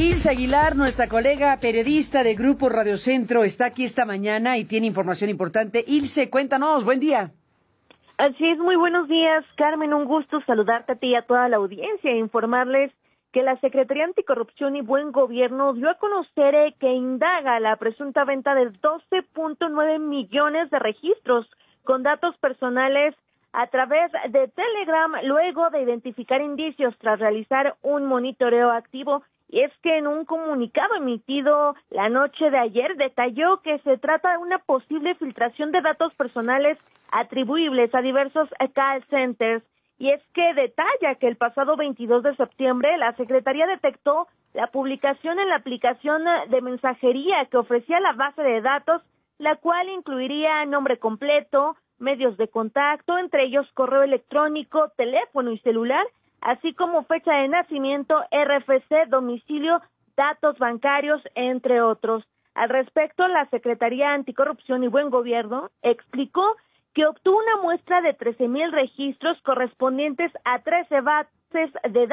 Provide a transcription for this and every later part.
Ilse Aguilar, nuestra colega periodista de Grupo Radio Centro, está aquí esta mañana y tiene información importante. Ilse, cuéntanos, buen día. Así es, muy buenos días, Carmen, un gusto saludarte a ti y a toda la audiencia e informarles que la Secretaría Anticorrupción y Buen Gobierno dio a conocer que indaga la presunta venta de 12.9 millones de registros con datos personales a través de Telegram, luego de identificar indicios tras realizar un monitoreo activo. Y es que en un comunicado emitido la noche de ayer detalló que se trata de una posible filtración de datos personales atribuibles a diversos call centers. Y es que detalla que el pasado 22 de septiembre la Secretaría detectó la publicación en la aplicación de mensajería que ofrecía la base de datos, la cual incluiría nombre completo, medios de contacto, entre ellos correo electrónico, teléfono y celular, así como fecha de nacimiento, RFC, domicilio, datos bancarios, entre otros. Al respecto, la Secretaría Anticorrupción y Buen Gobierno explicó que obtuvo una muestra de 13,000 registros correspondientes a 13 bases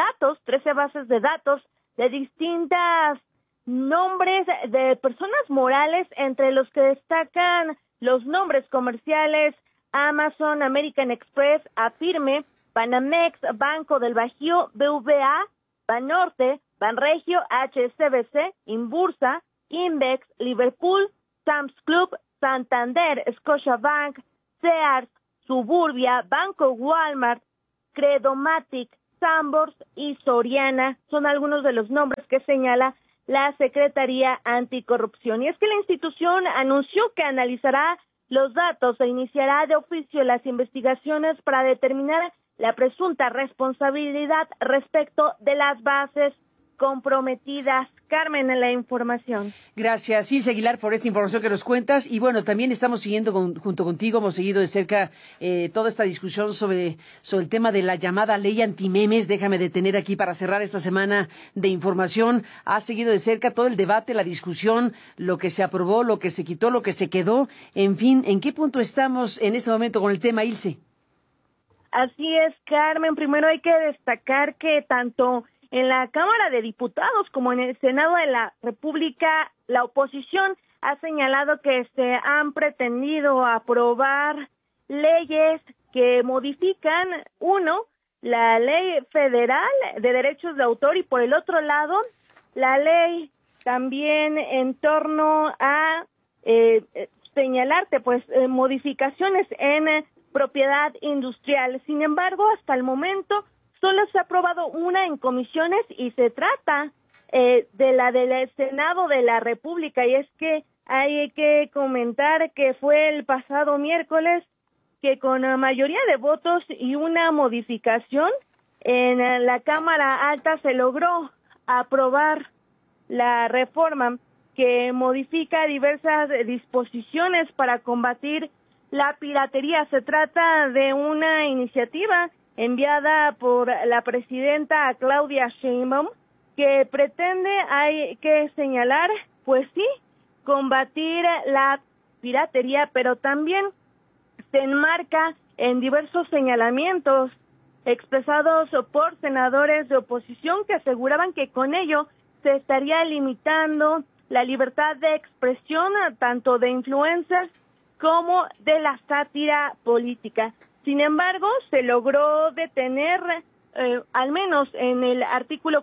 de datos de distintas nombres de personas morales, entre los que destacan los nombres comerciales Amazon, American Express, Afirme, Banamex, Banco del Bajío, BVA, Banorte, Banregio, HSBC, Inbursa, Invex, Liverpool, Sam's Club, Santander, Scotiabank, Sears, Suburbia, Banco Walmart, Credomatic, Sambors y Soriana son algunos de los nombres que señala la Secretaría Anticorrupción. Y es que la institución anunció que analizará los datos e iniciará de oficio las investigaciones para determinar la presunta responsabilidad respecto de las bases comprometidas. Carmen, en la información. Gracias, Ilse Aguilar, por esta información que nos cuentas. Y bueno, también estamos siguiendo junto contigo, hemos seguido de cerca toda esta discusión sobre el tema de la llamada ley antimemes. Déjame detener aquí para cerrar esta semana de información. Has seguido de cerca todo el debate, la discusión, lo que se aprobó, lo que se quitó, lo que se quedó. En fin, ¿en qué punto estamos en este momento con el tema, Ilse? Así es, Carmen. Primero hay que destacar que tanto en la Cámara de Diputados como en el Senado de la República, la oposición ha señalado que se han pretendido aprobar leyes que modifican, uno, la Ley Federal de Derechos de Autor y por el otro lado, la ley también en torno a señalarte, modificaciones en propiedad industrial. Sin embargo, hasta el momento solo se ha aprobado una en comisiones y se trata de la del Senado de la República. Y es que hay que comentar que fue el pasado miércoles que con la mayoría de votos y una modificación en la Cámara Alta se logró aprobar la reforma que modifica diversas disposiciones para combatir la piratería. Se trata de una iniciativa enviada por la presidenta Claudia Sheinbaum, que pretende, hay que señalar, combatir la piratería, pero también se enmarca en diversos señalamientos expresados por senadores de oposición que aseguraban que con ello se estaría limitando la libertad de expresión tanto de influencers como de la sátira política. Sin embargo, se logró detener, al menos en el artículo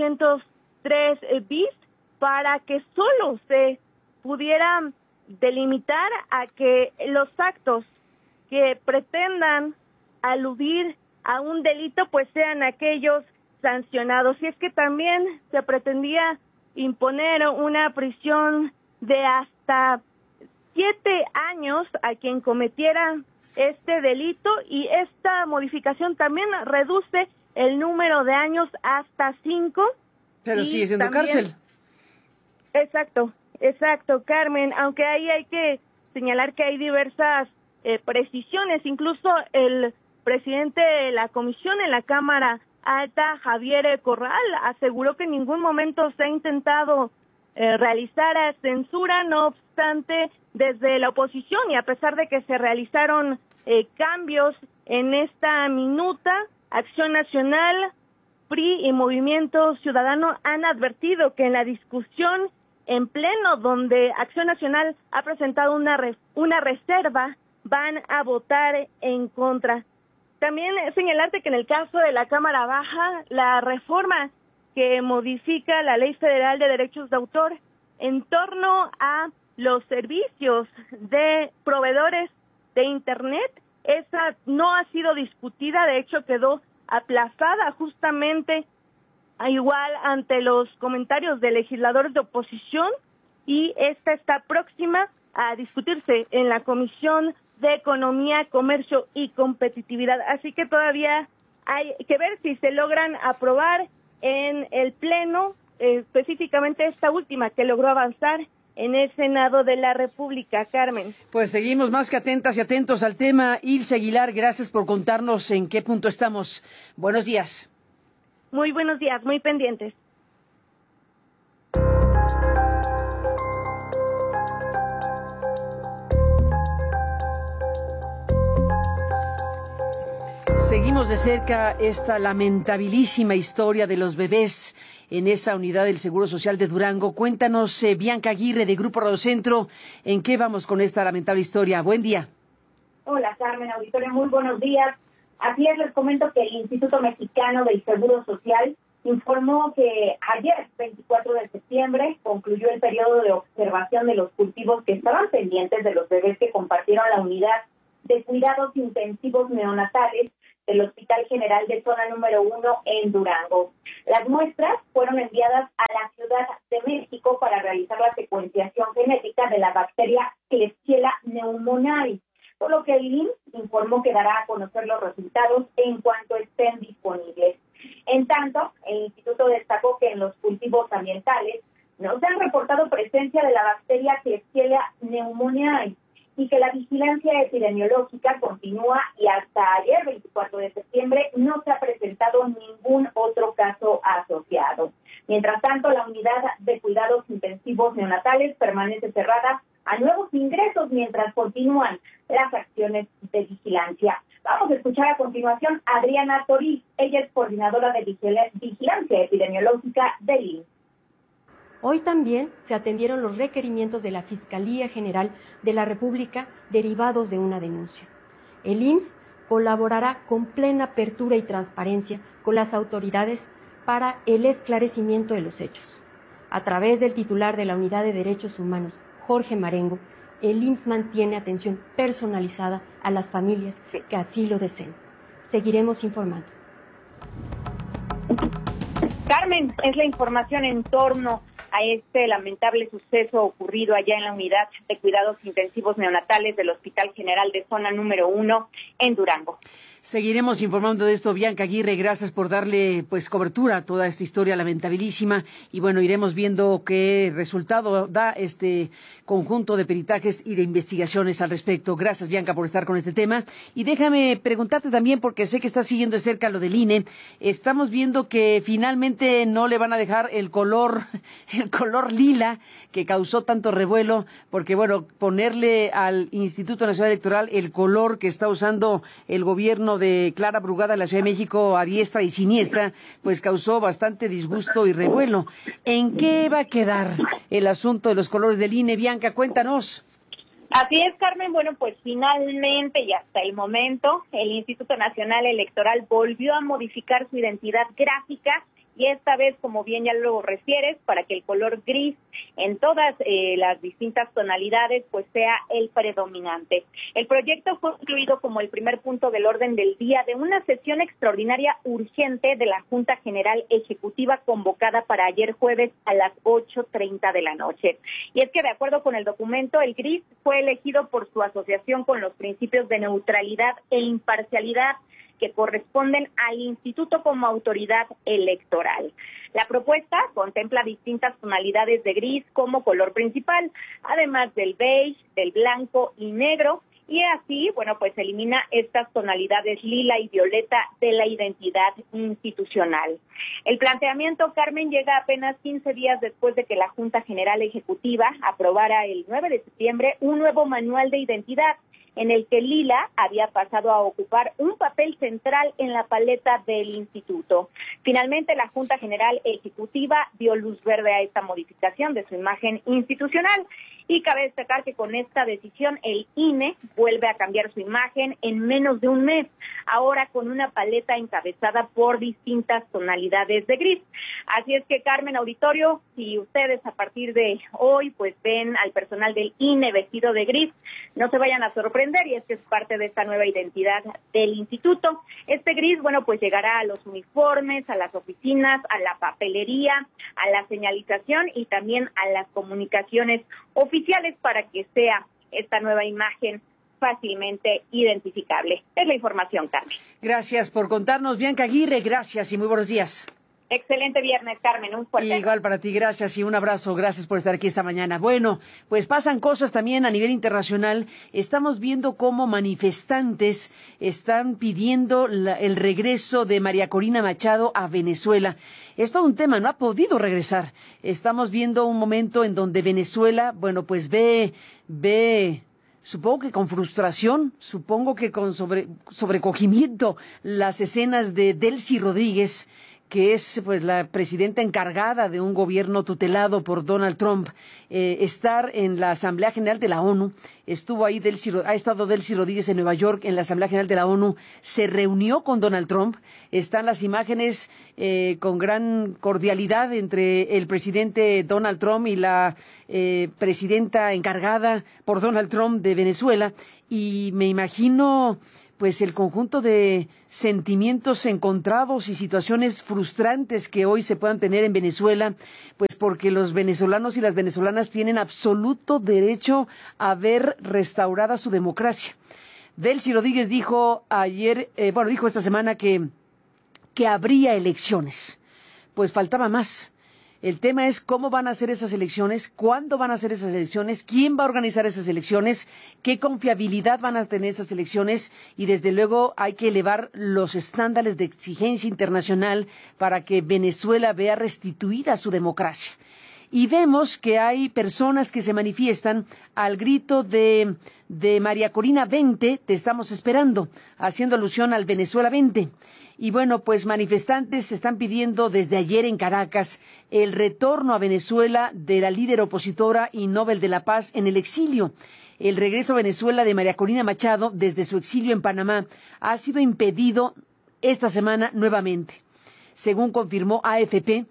403 bis, para que solo se pudiera delimitar a que los actos que pretendan aludir a un delito, sean aquellos sancionados. Y es que también se pretendía imponer una prisión de hasta 7 años a quien cometiera este delito, y esta modificación también reduce el número de años hasta 5. Pero sigue siendo cárcel. Exacto, Carmen, aunque ahí hay que señalar que hay diversas precisiones. Incluso el presidente de la comisión en la Cámara Alta, Javier Corral, aseguró que en ningún momento se ha intentado realizar censura. No obstante, desde la oposición, y a pesar de que se realizaron cambios en esta minuta, Acción Nacional PRI y Movimiento Ciudadano han advertido que en la discusión en pleno, donde Acción Nacional ha presentado una reserva, van a votar en contra. También señalarte que en el caso de la Cámara Baja, la reforma que modifica la Ley Federal de Derechos de Autor en torno a los servicios de proveedores de Internet, esa no ha sido discutida, de hecho quedó aplazada justamente igual ante los comentarios de legisladores de oposición, y esta está próxima a discutirse en la Comisión de Economía, Comercio y Competitividad. Así que todavía hay que ver si se logran aprobar en el Pleno, específicamente esta última que logró avanzar en el Senado de la República, Carmen. Pues seguimos más que atentas y atentos al tema. Ilse Aguilar, gracias por contarnos en qué punto estamos. Buenos días. Muy buenos días, muy pendientes. Seguimos de cerca esta lamentabilísima historia de los bebés en esa unidad del Seguro Social de Durango. Cuéntanos, Bianca Aguirre, de Grupo Radio Centro, ¿en qué vamos con esta lamentable historia? Buen día. Hola, Carmen, auditorio, muy buenos días. Así es, les comento que el Instituto Mexicano del Seguro Social informó que ayer, 24 de septiembre, concluyó el periodo de observación de los cultivos que estaban pendientes de los bebés que compartieron la unidad de cuidados intensivos neonatales del Hospital General de Zona número 1 en Durango. Las muestras fueron enviadas a la Ciudad de México para realizar la secuenciación genética de la bacteria Klebsiella pneumoniae, por lo que el IMSS informó que dará a conocer los resultados en cuanto estén disponibles. En tanto, el instituto destacó que en los cultivos ambientales no se han reportado presencia de la bacteria Klebsiella pneumoniae y que la vigilancia epidemiológica continúa, y hasta ayer, 24 de septiembre, no se ha presentado ningún otro caso asociado. Mientras tanto, la unidad de cuidados intensivos neonatales permanece cerrada a nuevos ingresos mientras continúan las acciones de vigilancia. Vamos a escuchar a continuación a Adriana Toriz. Ella es coordinadora de vigilancia epidemiológica del IMSS. Hoy también se atendieron los requerimientos de la Fiscalía General de la República derivados de una denuncia. El IMSS colaborará con plena apertura y transparencia con las autoridades para el esclarecimiento de los hechos. A través del titular de la Unidad de Derechos Humanos, Jorge Marengo, el IMSS mantiene atención personalizada a las familias que así lo deseen. Seguiremos informando. Carmen, es la información en torno a este lamentable suceso ocurrido allá en la unidad de cuidados intensivos neonatales del Hospital General de Zona número 1 en Durango. Seguiremos informando de esto, Bianca Aguirre. Gracias por darle cobertura a toda esta historia lamentabilísima. Y bueno, iremos viendo qué resultado da este conjunto de peritajes y de investigaciones al respecto. Gracias, Bianca, por estar con este tema. Y déjame preguntarte también, porque sé que estás siguiendo de cerca lo del INE. Estamos viendo que finalmente no le van a dejar el color lila que causó tanto revuelo, porque bueno, ponerle al Instituto Nacional Electoral el color que está usando el gobierno de Clara Brugada en la Ciudad de México a diestra y siniestra, pues causó bastante disgusto y revuelo. ¿En qué va a quedar el asunto de los colores del INE? Bianca, cuéntanos. Así es, Carmen. Bueno, pues finalmente y hasta el momento, el Instituto Nacional Electoral volvió a modificar su identidad gráfica, y esta vez, como bien ya lo refieres, para que el color gris en todas las distintas tonalidades pues sea el predominante. El proyecto fue incluido como el primer punto del orden del día de una sesión extraordinaria urgente de la Junta General Ejecutiva convocada para ayer jueves a las 8:30 de la noche. Y es que, de acuerdo con el documento, el gris fue elegido por su asociación con los principios de neutralidad e imparcialidad que corresponden al instituto como autoridad electoral. La propuesta contempla distintas tonalidades de gris como color principal, además del beige, del blanco y negro, y así, bueno, pues elimina estas tonalidades lila y violeta de la identidad institucional. El planteamiento, Carmen, llega apenas 15 días después de que la Junta General Ejecutiva aprobara el 9 de septiembre un nuevo manual de identidad, en el que Lila había pasado a ocupar un papel central en la paleta del instituto. Finalmente, la Junta General Ejecutiva dio luz verde a esta modificación de su imagen institucional. Y cabe destacar que con esta decisión el INE vuelve a cambiar su imagen en menos de un mes, ahora con una paleta encabezada por distintas tonalidades de gris. Así es que, Carmen, auditorio, si ustedes a partir de hoy pues ven al personal del INE vestido de gris, no se vayan a sorprender, y es que es parte de esta nueva identidad del instituto. Este gris, bueno, pues llegará a los uniformes, a las oficinas, a la papelería, a la señalización y también a las comunicaciones oficiales para que sea esta nueva imagen fácilmente identificable. Es la información, Carmen. Gracias por contarnos, Bianca Aguirre, gracias y muy buenos días. Excelente viernes, Carmen, un fuerte abrazo. Igual para ti, gracias y un abrazo, gracias por estar aquí esta mañana. Bueno, pues pasan cosas también a nivel internacional. Estamos viendo cómo manifestantes están pidiendo el regreso de María Corina Machado a Venezuela. Es todo un tema, no ha podido regresar. Estamos viendo un momento en donde Venezuela, bueno, pues ve, supongo que con frustración, supongo que con sobrecogimiento, las escenas de Delcy Rodríguez, que es pues la presidenta encargada de un gobierno tutelado por Donald Trump, estar en la Asamblea General de la ONU. Ha estado Delcy Rodríguez en Nueva York en la Asamblea General de la ONU, se reunió con Donald Trump. Están las imágenes con gran cordialidad entre el presidente Donald Trump y la presidenta encargada por Donald Trump de Venezuela, y me imagino pues el conjunto de sentimientos encontrados y situaciones frustrantes que hoy se puedan tener en Venezuela, pues porque los venezolanos y las venezolanas tienen absoluto derecho a ver restaurada su democracia. Delcy Rodríguez dijo dijo esta semana que habría elecciones. Pues faltaba más. El tema es cómo van a ser esas elecciones, cuándo van a ser esas elecciones, quién va a organizar esas elecciones, qué confiabilidad van a tener esas elecciones, y desde luego hay que elevar los estándares de exigencia internacional para que Venezuela vea restituida su democracia. Y vemos que hay personas que se manifiestan al grito de María Corina, 20, te estamos esperando, haciendo alusión al Venezuela 20. Y bueno, pues manifestantes están pidiendo desde ayer en Caracas el retorno a Venezuela de la líder opositora y Nobel de la Paz en el exilio. El regreso a Venezuela de María Corina Machado desde su exilio en Panamá ha sido impedido esta semana nuevamente. Según confirmó AFP,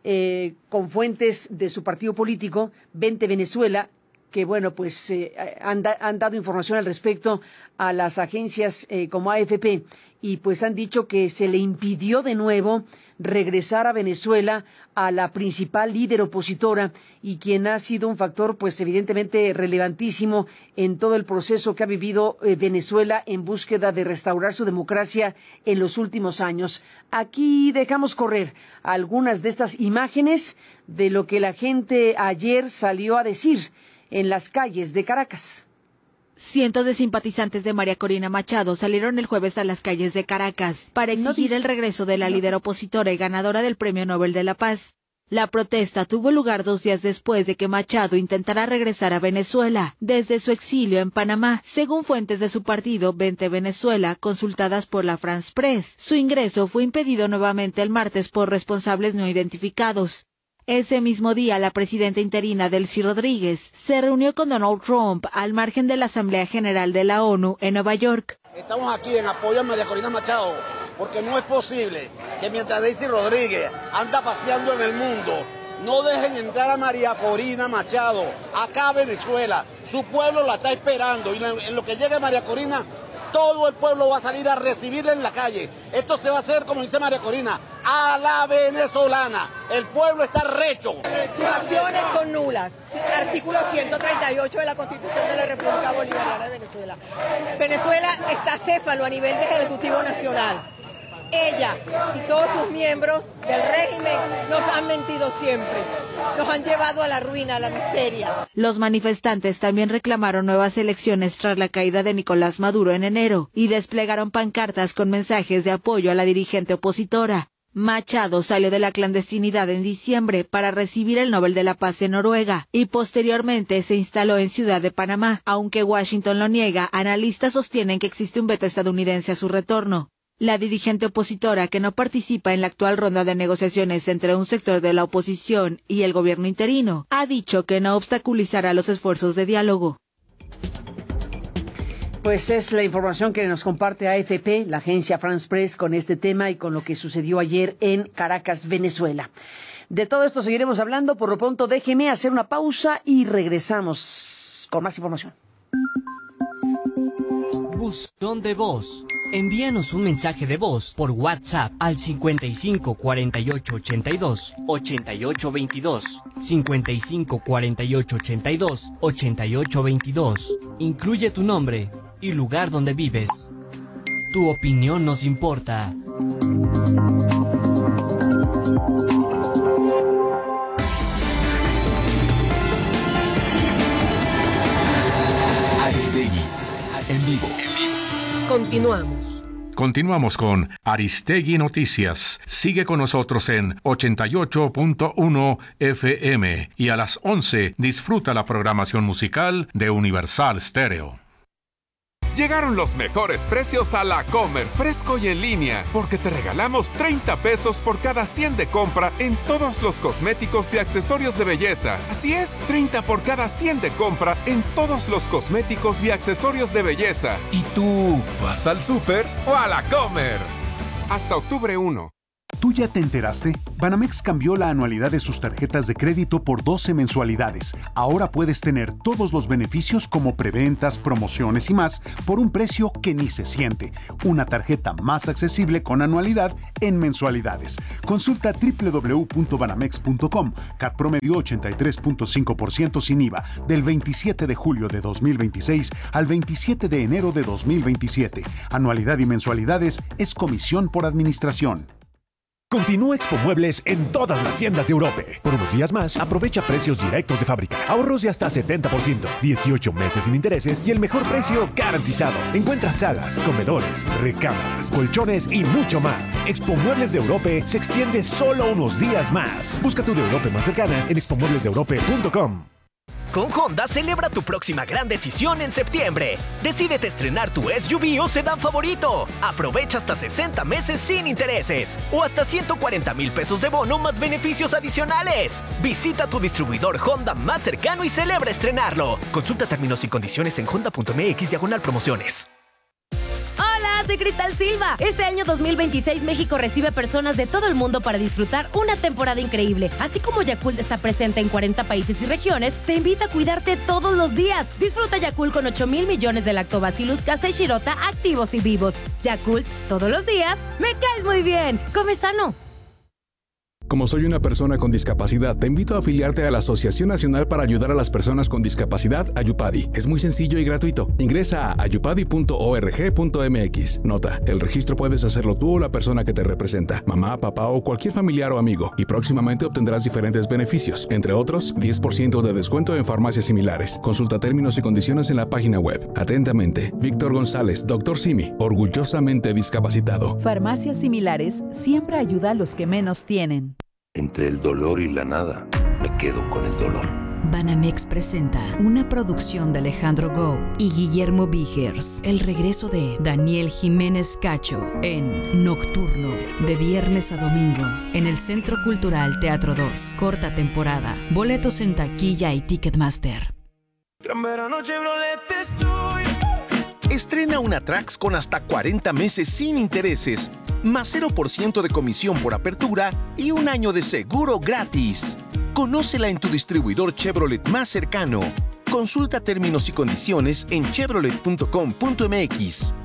con fuentes de su partido político, 20 Venezuela, que bueno, pues han dado información al respecto a las agencias como AFP, y pues han dicho que se le impidió de nuevo regresar a Venezuela a la principal líder opositora y quien ha sido un factor pues evidentemente relevantísimo en todo el proceso que ha vivido Venezuela en búsqueda de restaurar su democracia en los últimos años. Aquí dejamos correr algunas de estas imágenes de lo que la gente ayer salió a decir en las calles de Caracas. Cientos de simpatizantes de María Corina Machado salieron el jueves a las calles de Caracas para exigir el regreso de la líder opositora y ganadora del Premio Nobel de la Paz. La protesta tuvo lugar 2 días después de que Machado intentara regresar a Venezuela desde su exilio en Panamá, según fuentes de su partido 20 Venezuela consultadas por la France Press. Su ingreso fue impedido nuevamente el martes por responsables no identificados. Ese mismo día, la presidenta interina Delcy Rodríguez se reunió con Donald Trump al margen de la Asamblea General de la ONU en Nueva York. Estamos aquí en apoyo a María Corina Machado, porque no es posible que mientras Delcy Rodríguez anda paseando en el mundo, no dejen entrar a María Corina Machado acá a Venezuela. Su pueblo la está esperando, y en lo que llegue María Corina, todo el pueblo va a salir a recibirla en la calle. Esto se va a hacer, como dice María Corina, a la venezolana. El pueblo está recho. Sus acciones son nulas. Artículo 138 de la Constitución de la República Bolivariana de Venezuela. Venezuela está céfalo a nivel del Ejecutivo Nacional. Ella y todos sus miembros del régimen nos han mentido siempre. Nos han llevado a la ruina, a la miseria. Los manifestantes también reclamaron nuevas elecciones tras la caída de Nicolás Maduro en enero y desplegaron pancartas con mensajes de apoyo a la dirigente opositora. Machado salió de la clandestinidad en diciembre para recibir el Nobel de la Paz en Noruega y posteriormente se instaló en Ciudad de Panamá. Aunque Washington lo niega, analistas sostienen que existe un veto estadounidense a su retorno. La dirigente opositora, que no participa en la actual ronda de negociaciones entre un sector de la oposición y el gobierno interino, ha dicho que no obstaculizará los esfuerzos de diálogo. Pues es la información que nos comparte AFP, la agencia France Press, con este tema y con lo que sucedió ayer en Caracas, Venezuela. De todo esto seguiremos hablando. Por lo pronto, déjeme hacer una pausa y regresamos con más información. Buzón de voz. Envíanos un mensaje de voz por WhatsApp al 55 48 82 88 22, 55 48 82 88 22. Incluye tu nombre y lugar donde vives. Tu opinión nos importa. Aristegui, en vivo. Continuamos con Aristegui Noticias. Sigue con nosotros en 88.1 FM y a las 11 disfruta la programación musical de Universal Stereo. Llegaron los mejores precios a La Comer, fresco y en línea, porque te regalamos 30 pesos por cada 100 de compra en todos los cosméticos y accesorios de belleza. Así es, 30 por cada 100 de compra en todos los cosméticos y accesorios de belleza. ¿Y tú, vas al súper o a La Comer? Hasta octubre 1. ¿Tú ya te enteraste? Banamex cambió la anualidad de sus tarjetas de crédito por 12 mensualidades. Ahora puedes tener todos los beneficios como preventas, promociones y más por un precio que ni se siente. Una tarjeta más accesible con anualidad en mensualidades. Consulta www.banamex.com. CAT promedio 83.5% sin IVA del 27 de julio de 2026 al 27 de enero de 2027. Anualidad y mensualidades es comisión por administración. Continúa Expo Muebles en todas las tiendas de Europe. Por unos días más, aprovecha precios directos de fábrica. Ahorros de hasta 70%, 18 meses sin intereses y el mejor precio garantizado. Encuentra salas, comedores, recámaras, colchones y mucho más. Expo Muebles de Europe se extiende solo unos días más. Busca tu de Europe más cercana en expomueblesdeeurope.com. Con Honda celebra tu próxima gran decisión en septiembre. Decídete estrenar tu SUV o sedán favorito. Aprovecha hasta 60 meses sin intereses o hasta 140,000 pesos de bono más beneficios adicionales. Visita tu distribuidor Honda más cercano y celebra estrenarlo. Consulta términos y condiciones en honda.mx/promociones. Soy Cristal Silva. Este año 2026 México recibe personas de todo el mundo para disfrutar una temporada increíble. Así como Yakult está presente en 40 países y regiones, te invita a cuidarte todos los días. Disfruta Yakult con 8,000 millones de Lactobacillus casei shirota activos y vivos. Yakult, todos los días, me caes muy bien. Come sano. Como soy una persona con discapacidad, te invito a afiliarte a la Asociación Nacional para Ayudar a las Personas con Discapacidad, Ayupadi. Es muy sencillo y gratuito. Ingresa a ayupadi.org.mx. Nota, el registro puedes hacerlo tú o la persona que te representa, mamá, papá o cualquier familiar o amigo, y próximamente obtendrás diferentes beneficios, entre otros, 10% de descuento en farmacias similares. Consulta términos y condiciones en la página web. Atentamente, Víctor González, Dr. Simi, orgullosamente discapacitado. Farmacias Similares siempre ayuda a los que menos tienen. Entre el dolor y la nada, me quedo con el dolor. Banamex presenta una producción de Alejandro Gou y Guillermo Vigers. El regreso de Daniel Jiménez Cacho en Nocturno, de viernes a domingo, en el Centro Cultural Teatro 2. Corta temporada. Boletos en taquilla y Ticketmaster. Gran verano Chevrolet estoy. Estrena una Trax con hasta 40 meses sin intereses, más 0% de comisión por apertura y un año de seguro gratis. Conócela en tu distribuidor Chevrolet más cercano. Consulta términos y condiciones en chevrolet.com.mx.